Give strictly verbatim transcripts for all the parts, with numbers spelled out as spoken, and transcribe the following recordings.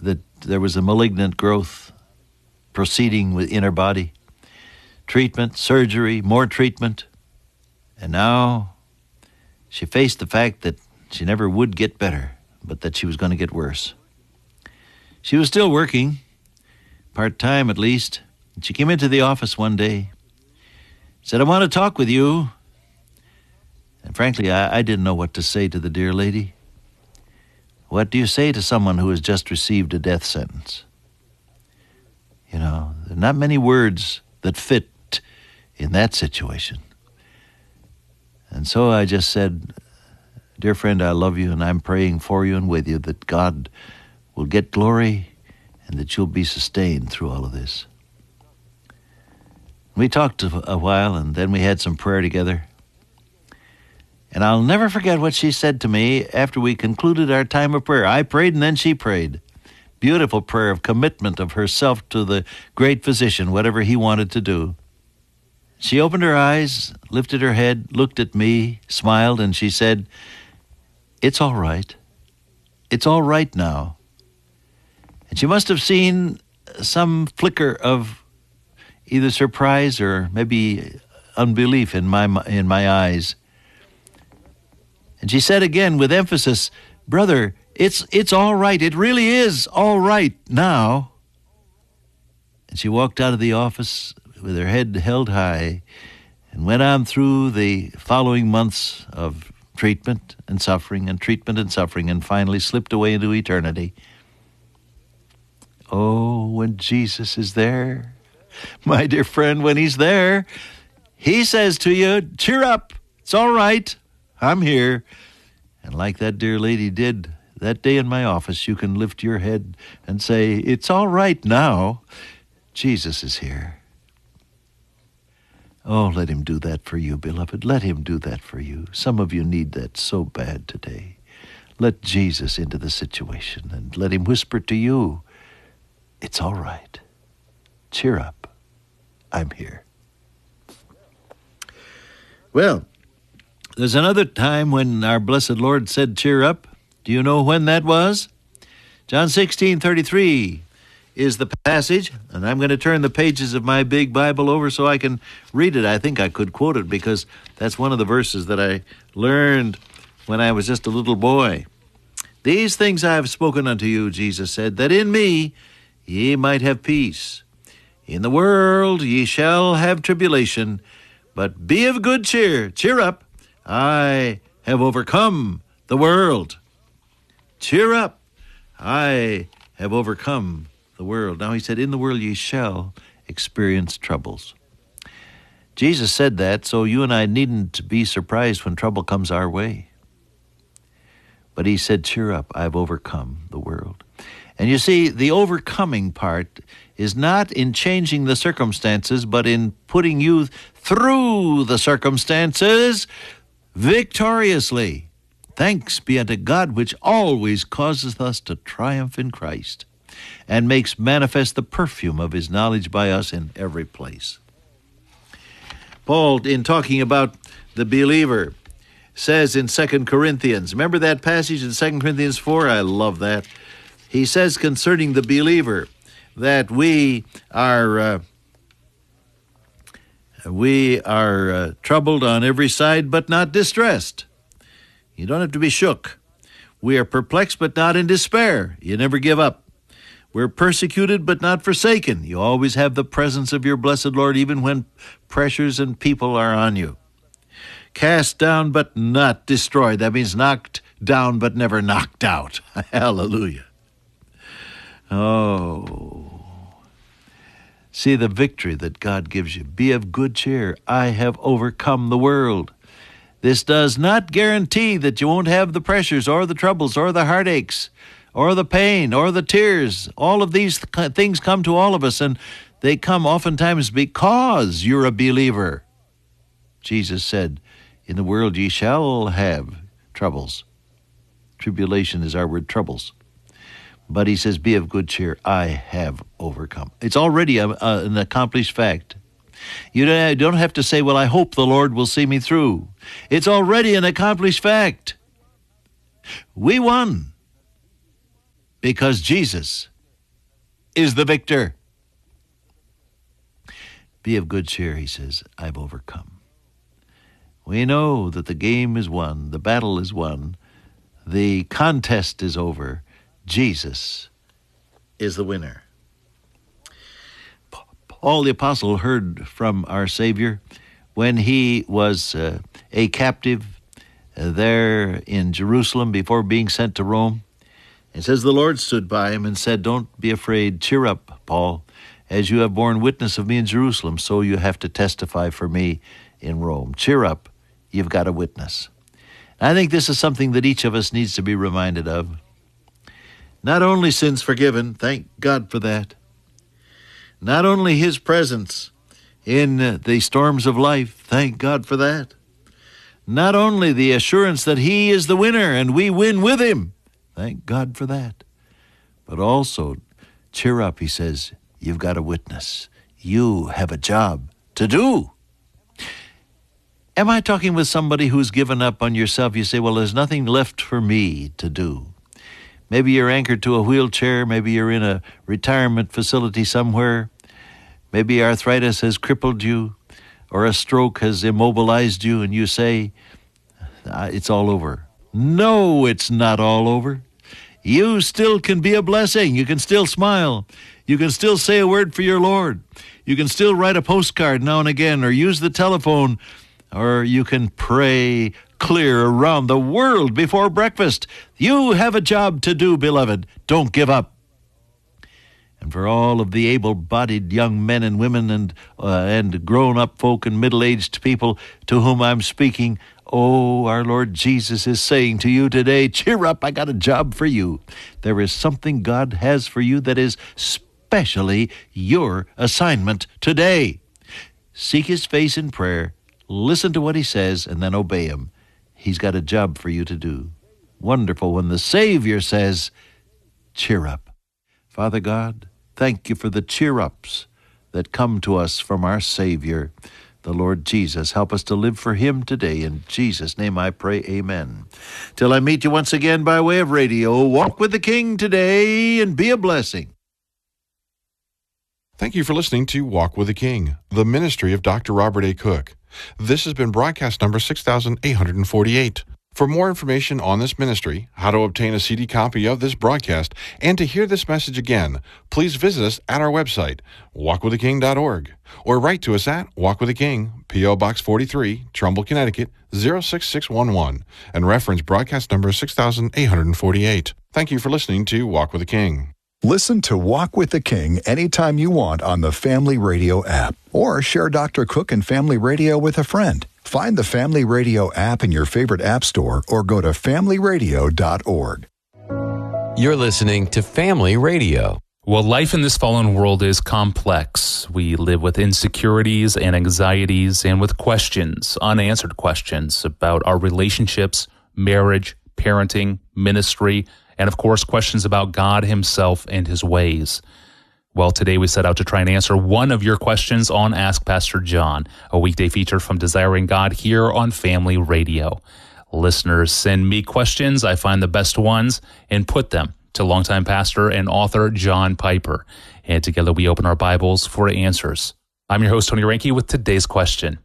that there was a malignant growth proceeding in her body. Treatment, surgery, more treatment. And now she faced the fact that she never would get better, but that she was going to get worse. She was still working, part-time at least. And she came into the office one day, said, "I want to talk with you." And frankly, I, I didn't know what to say to the dear lady. What do you say to someone who has just received a death sentence? You know, there are not many words that fit in that situation. And so I just said, "Dear friend, I love you, and I'm praying for you and with you that God will get glory and that you'll be sustained through all of this." We talked a while, and then we had some prayer together. And I'll never forget what she said to me after we concluded our time of prayer. I prayed, and then she prayed. Beautiful prayer of commitment of herself to the great physician, whatever he wanted to do. She opened her eyes, lifted her head, looked at me, smiled, and she said, "It's all right. It's all right now." And she must have seen some flicker of either surprise or maybe unbelief in my in my eyes. And she said again with emphasis, "Brother, it's it's all right. It really is all right now." And she walked out of the office with her head held high and went on through the following months of treatment and suffering and treatment and suffering and finally slipped away into eternity. Oh, when Jesus is there, my dear friend, when he's there, he says to you, "Cheer up. It's all right. I'm here." And like that dear lady did that day in my office, you can lift your head and say, "It's all right now. Jesus is here." Oh, let him do that for you, beloved. Let him do that for you. Some of you need that so bad today. Let Jesus into the situation and let him whisper to you, "It's all right. Cheer up. I'm here." Well, there's another time when our blessed Lord said, "Cheer up." Do you know when that was? John sixteen thirty-three is the passage, and I'm going to turn the pages of my big Bible over so I can read it. I think I could quote it because that's one of the verses that I learned when I was just a little boy. "These things I have spoken unto you," Jesus said, "that in me ye might have peace. In the world ye shall have tribulation, but be of good cheer." Cheer up. "I have overcome the world." Cheer up. "I have overcome the world." Now he said, "In the world ye shall experience troubles." Jesus said that, so you and I needn't be surprised when trouble comes our way. But he said, "Cheer up, I've overcome the world." And you see, the overcoming part is not in changing the circumstances, but in putting you through the circumstances victoriously. Thanks be unto God, which always causes us to triumph in Christ, and makes manifest the perfume of his knowledge by us in every place. Paul, in talking about the believer, says in Second Corinthians, remember that passage in Second Corinthians four? I love that. He says concerning the believer that we are uh, we are uh, troubled on every side, but not distressed. You don't have to be shook. We are perplexed, but not in despair. You never give up. We're persecuted, but not forsaken. You always have the presence of your blessed Lord, even when pressures and people are on you. Cast down, but not destroyed. That means knocked down, but never knocked out. Hallelujah. Oh, see the victory that God gives you. Be of good cheer. I have overcome the world. This does not guarantee that you won't have the pressures or the troubles or the heartaches or the pain or the tears. All of these th- things come to all of us, and they come oftentimes because you're a believer. Jesus said, "In the world ye shall have troubles." Tribulation is our word, troubles. But he says, "Be of good cheer. I have overcome." It's already a, a, an accomplished fact. You don't have to say, "Well, I hope the Lord will see me through." It's already an accomplished fact. We won because Jesus is the victor. Be of good cheer, he says, I've overcome. We know that the game is won, the battle is won, the contest is over. Jesus is the winner. Paul the Apostle heard from our Savior when he was uh, a captive uh, there in Jerusalem before being sent to Rome. It says the Lord stood by him and said, don't be afraid, cheer up, Paul. As you have borne witness of me in Jerusalem, so you have to testify for me in Rome. Cheer up, you've got a witness. I think this is something that each of us needs to be reminded of. Not only sins forgiven, thank God for that. Not only his presence in the storms of life, thank God for that. Not only the assurance that he is the winner and we win with him, thank God for that. But also, cheer up, he says, you've got a witness. You have a job to do. Am I talking with somebody who's given up on yourself? You say, well, there's nothing left for me to do. Maybe you're anchored to a wheelchair. Maybe you're in a retirement facility somewhere. Maybe arthritis has crippled you, or a stroke has immobilized you, and you say, it's all over. No, it's not all over. You still can be a blessing. You can still smile. You can still say a word for your Lord. You can still write a postcard now and again, or use the telephone, or you can pray clear around the world before breakfast. You have a job to do, beloved. Don't give up. And for all of the able-bodied young men and women and uh, and grown-up folk and middle-aged people to whom I'm speaking, oh, our Lord Jesus is saying to you today, cheer up, I got a job for you. There is something God has for you that is specially your assignment today. Seek his face in prayer, listen to what he says, and then obey him. He's got a job for you to do. Wonderful when the Savior says, cheer up. Father God, thank you for the cheer-ups that come to us from our Savior, the Lord Jesus. Help us to live for him today. In Jesus' name I pray, amen. Till I meet you once again by way of radio, walk with the King today and be a blessing. Thank you for listening to Walk with the King, the ministry of Doctor Robert A. Cook. This has been broadcast number six thousand eight hundred forty-eight. For more information on this ministry, how to obtain a C D copy of this broadcast, and to hear this message again, please visit us at our website, walk with the king dot org, or write to us at Walk with the King, P O. Box forty-three, Trumbull, Connecticut, zero six six one one, and reference broadcast number six thousand eight hundred forty-eight. Thank you for listening to Walk with the King. Listen to Walk with the King anytime you want on the Family Radio app, or share Doctor Cook and Family Radio with a friend. Find the Family Radio app in your favorite app store or go to family radio dot org. You're listening to Family Radio. Well, life in this fallen world is complex. We live with insecurities and anxieties and with questions, unanswered questions about our relationships, marriage, parenting, ministry, and of course, questions about God himself and his ways. Well, today we set out to try and answer one of your questions on Ask Pastor John, a weekday feature from Desiring God here on Family Radio. Listeners send me questions. I find the best ones and put them to longtime pastor and author John Piper. And together we open our Bibles for answers. I'm your host, Tony Reinke, with today's question.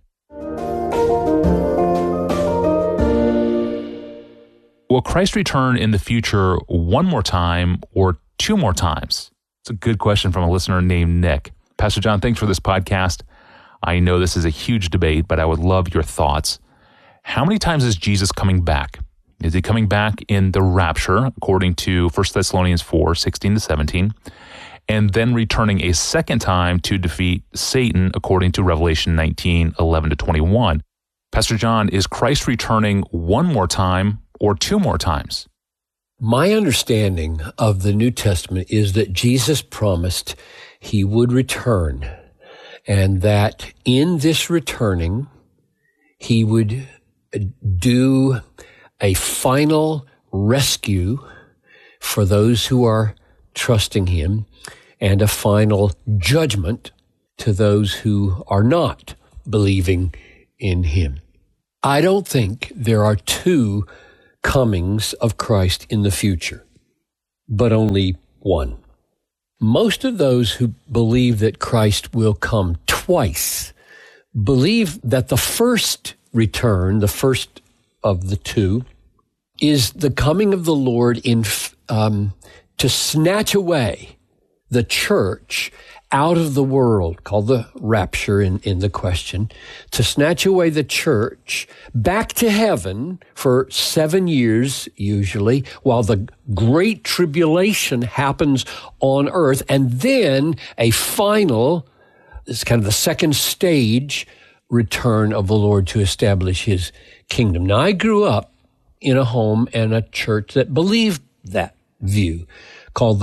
Will Christ return in the future one more time or two more times? It's a good question from a listener named Nick. Pastor John, thanks for this podcast. I know this is a huge debate, but I would love your thoughts. How many times is Jesus coming back? Is he coming back in the rapture, according to First Thessalonians four, sixteen to seventeen, and then returning a second time to defeat Satan, according to Revelation nineteen, eleven to twenty-one? Pastor John, is Christ returning one more time or two more times? My understanding of the New Testament is that Jesus promised he would return, and that in this returning, he would do a final rescue for those who are trusting him, and a final judgment to those who are not believing in him. I don't think there are two comings of Christ in the future, but only one. Most of those who believe that Christ will come twice believe that the first return, the first of the two, is the coming of the Lord in um, to snatch away the church out of the world, called the rapture in, in the question, to snatch away the church back to heaven for seven years, usually, while the great tribulation happens on earth, and then a final, this is kind of the second stage, return of the Lord to establish his kingdom. Now, I grew up in a home and a church that believed that view, called the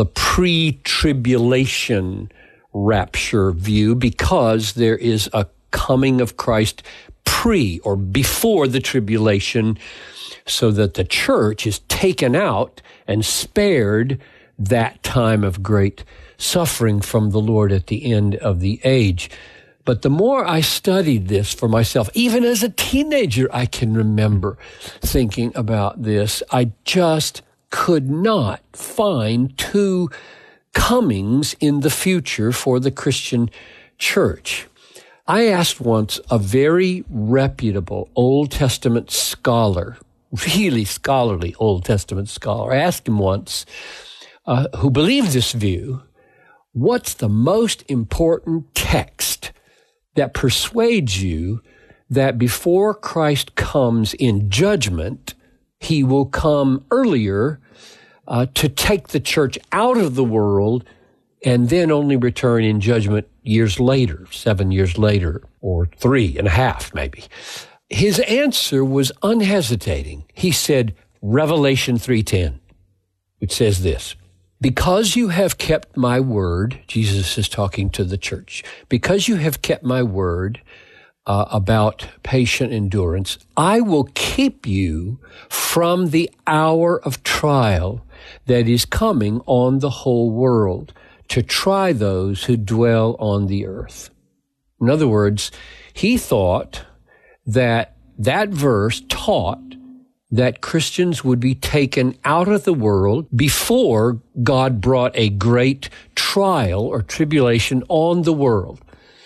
pre-tribulation rapture view, because there is a coming of Christ pre or before the tribulation, so that the church is taken out and spared that time of great suffering from the Lord at the end of the age. But the more I studied this for myself, even as a teenager, I can remember thinking about this. I just could not find two comings in the future for the Christian church. I asked once a very reputable Old Testament scholar, really scholarly Old Testament scholar, I asked him once, uh, who believed this view, what's the most important text that persuades you that before Christ comes in judgment, he will come earlier uh, to take the church out of the world and then only return in judgment years later, seven years later, or three and a half maybe. His answer was unhesitating. He said, Revelation three ten, which says this, because you have kept my word, Jesus is talking to the church, because you have kept my word uh, about patient endurance, I will keep you from the hour of trial that is coming on the whole world to try those who dwell on the earth. In other words, he thought that that verse taught that Christians would be taken out of the world before God brought a great trial or tribulation on the world.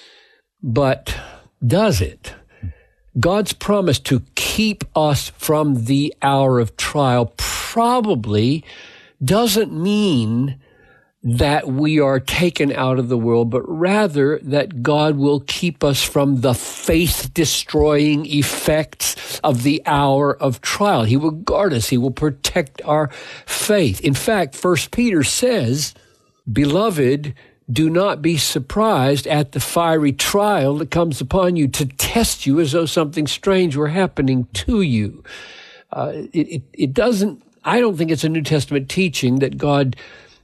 But does it? God's promise to keep us from the hour of trial probably doesn't mean that we are taken out of the world, but rather that God will keep us from the faith-destroying effects of the hour of trial. He will guard us. He will protect our faith. In fact, First Peter says, Beloved, do not be surprised at the fiery trial that comes upon you to test you as though something strange were happening to you. Uh, it, it, it doesn't, I don't think it's a New Testament teaching that God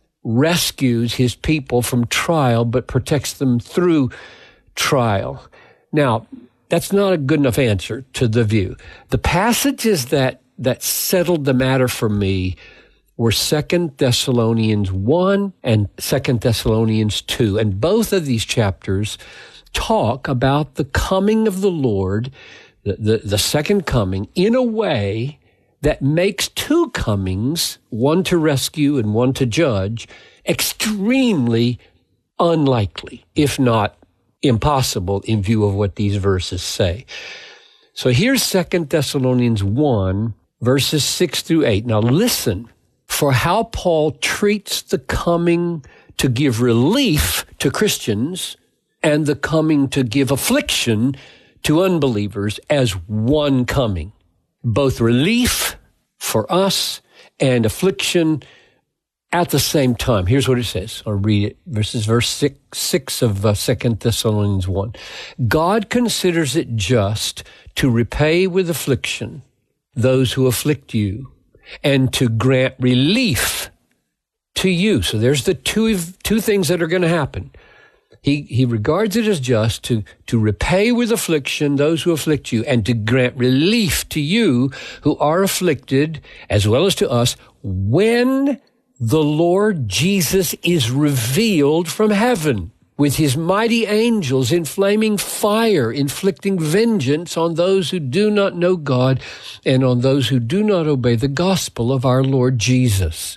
rescues his people from trial, but protects them through trial. Now, that's not a good enough answer to the view. The passages that, that settled the matter for me were Second Thessalonians one and Second Thessalonians two. And both of these chapters talk about the coming of the Lord, the, the, the second coming, in a way that makes two comings, one to rescue and one to judge, extremely unlikely, if not impossible, in view of what these verses say. So here's Second Thessalonians one, verses six through eight. Now listen for how Paul treats the coming to give relief to Christians and the coming to give affliction to unbelievers as one coming. Both relief for us and affliction at the same time. Here's what it says. I'll read it. This is verse six, six of uh, Second Thessalonians one. God considers it just to repay with affliction those who afflict you and to grant relief to you. So there's the two, two things that are going to happen. He, he regards it as just to, to repay with affliction those who afflict you and to grant relief to you who are afflicted, as well as to us, when the Lord Jesus is revealed from heaven with his mighty angels in flaming fire, inflicting vengeance on those who do not know God and on those who do not obey the gospel of our Lord Jesus.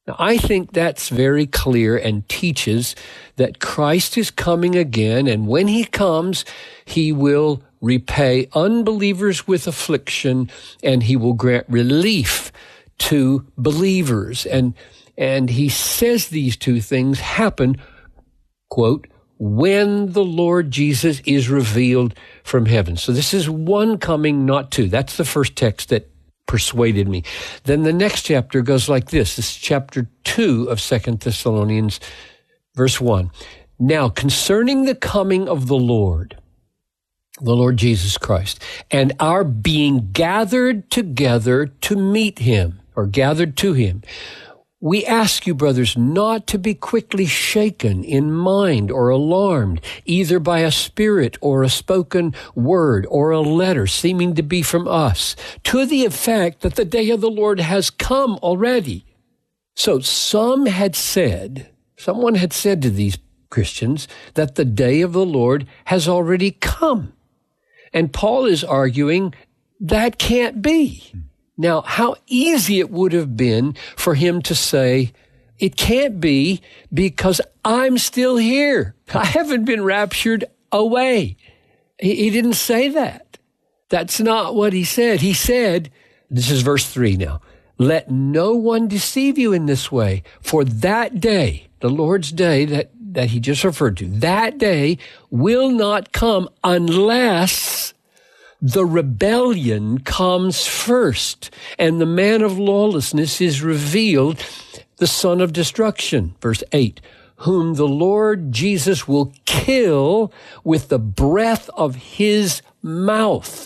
Now, I think that's very clear and teaches that Christ is coming again, and when he comes, he will repay unbelievers with affliction, and he will grant relief to believers. And, and he says these two things happen, quote, when the Lord Jesus is revealed from heaven. So this is one coming, not two. That's the first text that persuaded me. Then the next chapter goes like this. This is chapter two of Second Thessalonians, verse one. Now, concerning the coming of the Lord, the Lord Jesus Christ, and our being gathered together to meet him, or gathered to him, we ask you, brothers, not to be quickly shaken in mind or alarmed, either by a spirit or a spoken word or a letter seeming to be from us, to the effect that the day of the Lord has come already. So some had said, someone had said to these Christians that the day of the Lord has already come. And Paul is arguing that can't be. Now, how easy it would have been for him to say, it can't be because I'm still here. I haven't been raptured away. He, he didn't say that. That's not what he said. He said, this is verse three now, let no one deceive you in this way, for that day, the Lord's day that, that he just referred to, that day will not come unless the rebellion comes first, and the man of lawlessness is revealed, the son of destruction. Verse eight, whom the Lord Jesus will kill with the breath of his mouth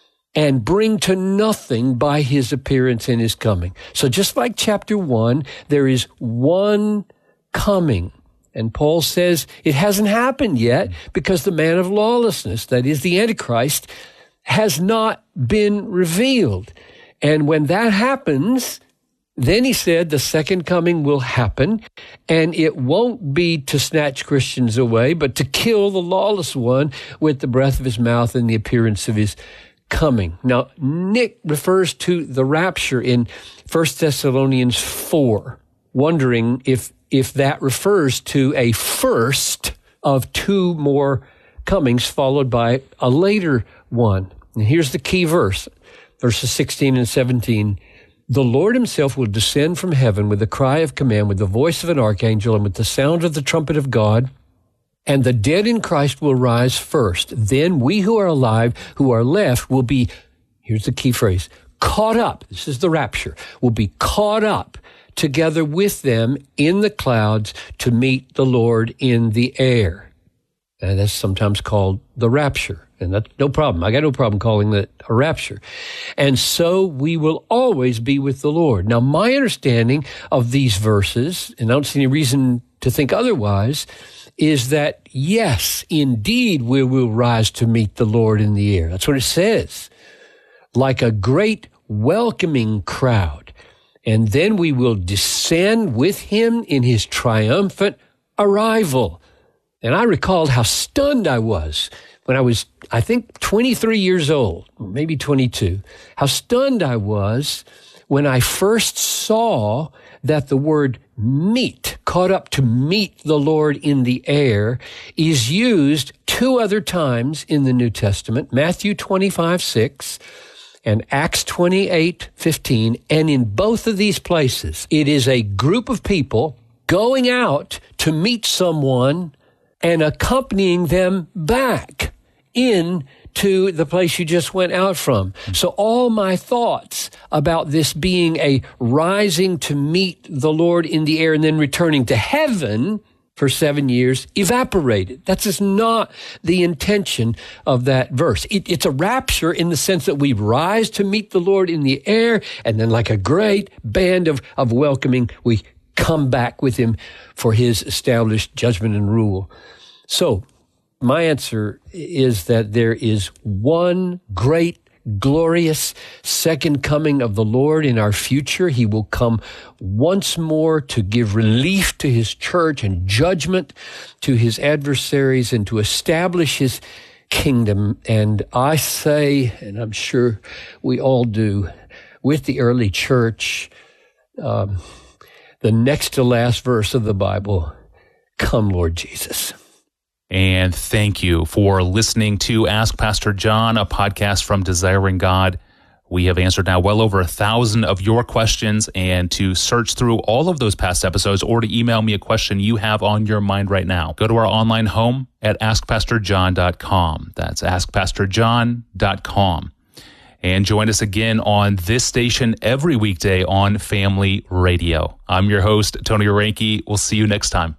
and bring to nothing by his appearance and his coming. So just like chapter one, there is one coming. And Paul says it hasn't happened yet because the man of lawlessness, that is the Antichrist, has not been revealed. And when that happens, then he said the second coming will happen, and it won't be to snatch Christians away, but to kill the lawless one with the breath of his mouth and the appearance of his coming. Now, Nick refers to the rapture in First Thessalonians four, wondering if, if that refers to a first of two more comings followed by a later one. And here's the key verse, verses sixteen and seventeen. The Lord himself will descend from heaven with a cry of command, with the voice of an archangel, and with the sound of the trumpet of God, and the dead in Christ will rise first. Then we who are alive, who are left, will be, here's the key phrase, caught up. This is the rapture, will be caught up together with them in the clouds to meet the Lord in the air. And that's sometimes called the rapture. And that's no problem. I got no problem calling that a rapture. And so we will always be with the Lord. Now, my understanding of these verses, and I don't see any reason to think otherwise, is that, yes, indeed, we will rise to meet the Lord in the air. That's what it says. Like a great welcoming crowd. And then we will descend with him in his triumphant arrival. And I recalled how stunned I was when I was, I think, twenty-three years old, maybe twenty-two, how stunned I was when I first saw that the word meet, caught up to meet the Lord in the air, is used two other times in the New Testament, Matthew twenty-five six and Acts twenty-eight fifteen. And in both of these places, it is a group of people going out to meet someone and accompanying them back into the place you just went out from. So all my thoughts about this being a rising to meet the Lord in the air and then returning to heaven for seven years evaporated. That's just not the intention of that verse. It, it's a rapture in the sense that we rise to meet the Lord in the air, and then like a great band of, of welcoming, we come back with him for his established judgment and rule. So my answer is that there is one great, glorious second coming of the Lord in our future. He will come once more to give relief to his church and judgment to his adversaries and to establish his kingdom. And I say, and I'm sure we all do, with the early church, um, the next to last verse of the Bible, come, Lord Jesus. And thank you for listening to Ask Pastor John, a podcast from Desiring God. We have answered now well over a thousand of your questions, and to search through all of those past episodes or to email me a question you have on your mind right now, go to our online home at ask pastor john dot com. That's ask pastor john dot com. And join us again on this station every weekday on Family Radio. I'm your host, Tony Orenke. We'll see you next time.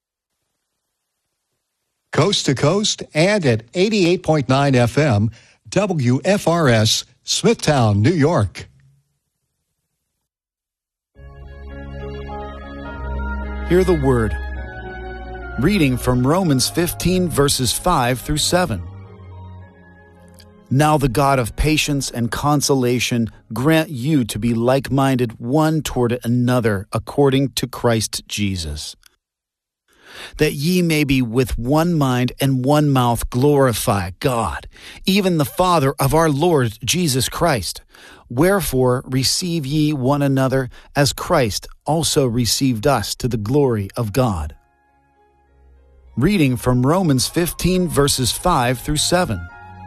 Coast to coast and at eighty-eight point nine F M, W F R S, Smithtown, New York. Hear the word. Reading from Romans fifteen, verses five through seven. Now the God of patience and consolation grant you to be like-minded one toward another according to Christ Jesus, that ye may be with one mind and one mouth glorify God, even the Father of our Lord Jesus Christ. Wherefore receive ye one another, as Christ also received us to the glory of God. Reading from Romans fifteen, verses five through seven.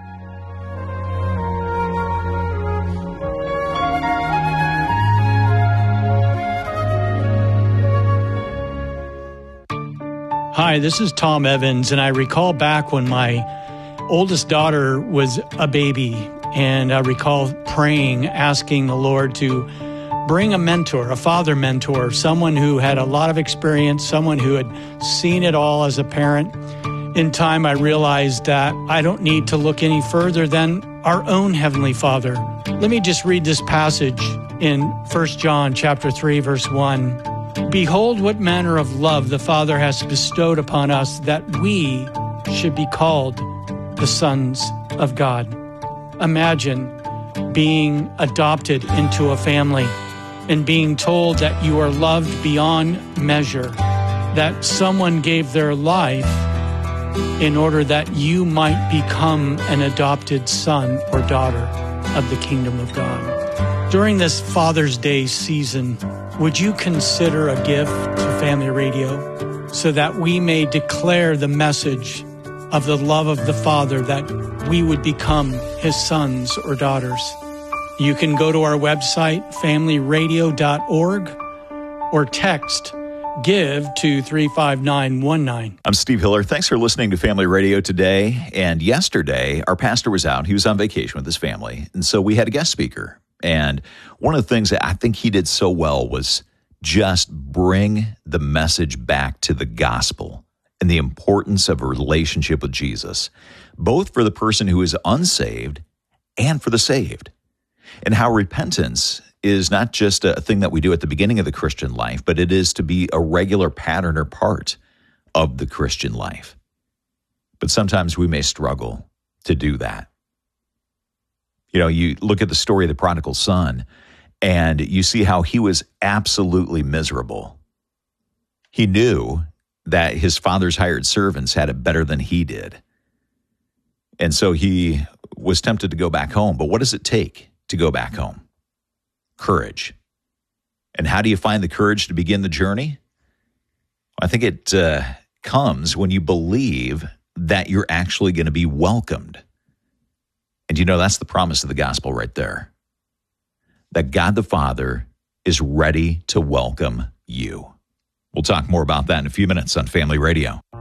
Hi, this is Tom Evans, and I recall back when my oldest daughter was a baby, and I recall praying, asking the Lord to bring a mentor, a father mentor, someone who had a lot of experience, someone who had seen it all as a parent. In time, I realized that I don't need to look any further than our own Heavenly Father. Let me just read this passage in First John chapter three, verse one. Behold, what manner of love the Father has bestowed upon us, that we should be called the sons of God. Imagine being adopted into a family and being told that you are loved beyond measure, that someone gave their life in order that you might become an adopted son or daughter of the kingdom of God. During this Father's Day season, would you consider a gift to Family Radio so that we may declare the message of the love of the Father, that we would become His sons or daughters? You can go to our website, family radio dot org, or text GIVE to three five nine one nine. I'm Steve Hiller. Thanks for listening to Family Radio today. And yesterday, our pastor was out. He was on vacation with his family. And so we had a guest speaker. And one of the things that I think he did so well was just bring the message back to the gospel and the importance of a relationship with Jesus, both for the person who is unsaved and for the saved, and how repentance is not just a thing that we do at the beginning of the Christian life, but it is to be a regular pattern or part of the Christian life. But sometimes we may struggle to do that. You know, you look at the story of the prodigal son, and you see how he was absolutely miserable. He knew that his father's hired servants had it better than he did. And so he was tempted to go back home. But what does it take to go back home? Courage. And how do you find the courage to begin the journey? I think it uh, comes when you believe that you're actually going to be welcomed. And you know, that's the promise of the gospel right there. That God the Father is ready to welcome you. We'll talk more about that in a few minutes on Family Radio.